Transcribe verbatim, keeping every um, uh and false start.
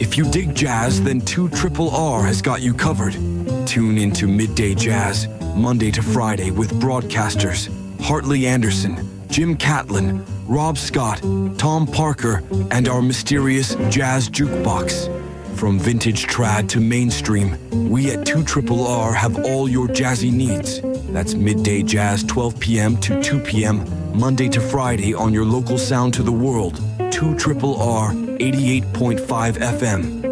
If you dig jazz, then two R R has got you covered. Tune into Midday Jazz, Monday to Friday with broadcasters Hartley Anderson, Jim Catlin, Rob Scott, Tom Parker, and our mysterious Jazz Jukebox. From vintage trad to mainstream, we at two R R have all your jazzy needs. That's Midday Jazz, twelve p.m. to two p.m., Monday to Friday on your local sound to the world, two R R, eighty-eight point five F M.